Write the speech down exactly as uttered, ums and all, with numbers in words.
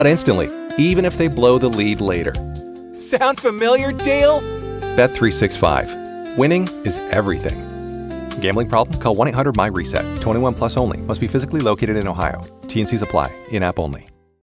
instantly, even if they blow the lead later. Sound familiar, Dale? Bet three sixty-five. Winning is everything. Gambling problem? Call one eight hundred M Y RESET. twenty-one plus only. Must be physically located in Ohio. T and Cs apply. In-app only.